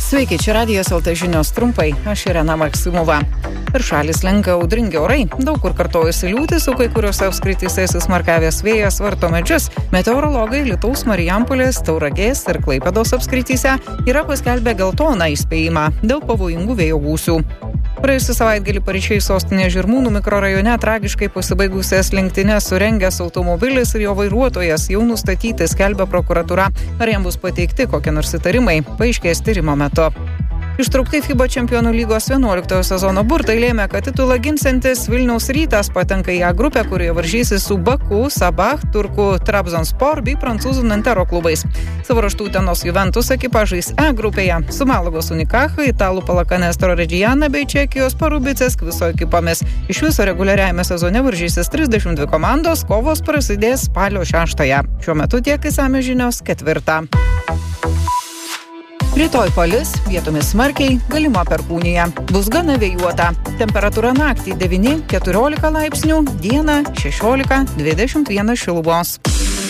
Sveiki, čia Radijas LT žinios trumpai, aš Irena Maksimova. Per šalį slenka audringi orai, daug kur kartojasi liūtis, o kai kuriuose apskrityse įsismarkavęs vėjas varto medžius. Meteorologai Alytaus, Marijampolės, Tauragės ir Klaipėdos apskrityse yra paskelbę geltoną įspėjimą dėl pavojingų vėjo gūsių. Praėjusį savaitgalį paryčiais sostinės Žirmūnų mikrorajone tragiškai pasibaigusias lenktynes surengęs automobilis ir jo vairuotojas jau nustatyti, skelbia prokuratūra. Ar jam bus pateikti kokie nors įtarimai, paaiškės tyrimo metu. Ištraukti FIBA čempionų lygos 11 sezono burtai lėmė, kad titulą ginsiantis Vilniaus Rytas patenka į A grupę, kurioje varžysis su Baku, Sabah, turkų Trabzonspor bei prancūzų Nantero klubais. Savo ruožtu Utenos Juventus ekipa žais E grupėje su Malagos Unikacha, italų Palakanestro Reggiana bei Čekijos Parubicės Kviso ekipomis. Iš viso reguliariajame sezone varžysis 32 komandos, kovos prasidės spalio 6. Šiuo metu tiek išsamios žinios 4. Rytoj palis, vietomis smarkiai, galima perkūnija. Bus gana vėjuota. Temperatūra naktį 9-14 laipsnių, dieną 16-21 šilumos.